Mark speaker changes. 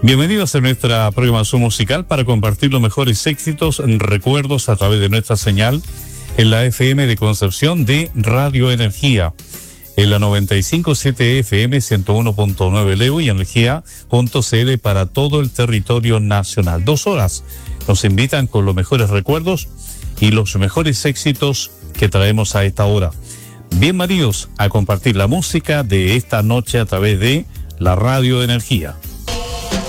Speaker 1: Bienvenidos a nuestra programación musical para compartir los mejores éxitos, recuerdos a través de nuestra señal en la FM de Concepción de Radio Energía, en la 95.7 FM, 101.9 Leo y energía.cl para todo el territorio nacional. 2 horas nos invitan con los mejores recuerdos y los mejores éxitos que traemos a esta hora. Bienvenidos a compartir la música de esta noche a través de la Radio Energía.